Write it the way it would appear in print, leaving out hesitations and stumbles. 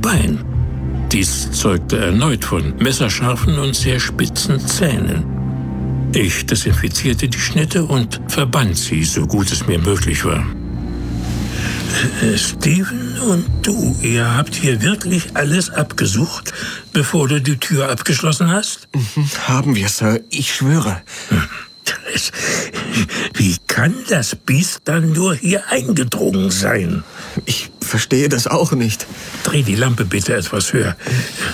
Bein. Dies zeugte erneut von messerscharfen und sehr spitzen Zähnen. Ich desinfizierte die Schnitte und verband sie, so gut es mir möglich war. Steven und du, ihr habt hier wirklich alles abgesucht, bevor du die Tür abgeschlossen hast? Haben wir, Sir. Ich schwöre. Wie kann das Biest dann nur hier eingedrungen sein? Ich verstehe das auch nicht. Dreh die Lampe bitte etwas höher.